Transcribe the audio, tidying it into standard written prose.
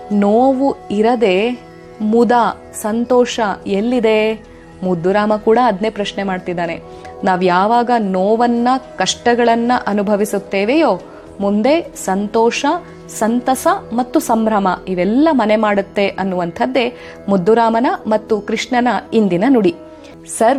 ನೋವು ಇರದೆ ಮುದ ಸಂತೋಷ ಎಲ್ಲಿದೆ? ಮುದ್ದುರಾಮ ಕೂಡ ಅದನ್ನೇ ಪ್ರಶ್ನೆ ಮಾಡ್ತಿದ್ದಾನೆ. ನಾವ್ ಯಾವಾಗ ನೋವನ್ನ ಕಷ್ಟಗಳನ್ನ ಅನುಭವಿಸುತ್ತೇವೆಯೋ ಮುಂದೆ ಸಂತೋಷ, ಸಂತಸ ಮತ್ತು ಸಂಭ್ರಮ ಇವೆಲ್ಲ ಮನೆ ಮಾಡುತ್ತೆ ಅನ್ನುವಂಥದ್ದೇ ಮುದ್ದುರಾಮನ ಮತ್ತು ಕೃಷ್ಣನ ಇಂದಿನ ನುಡಿ.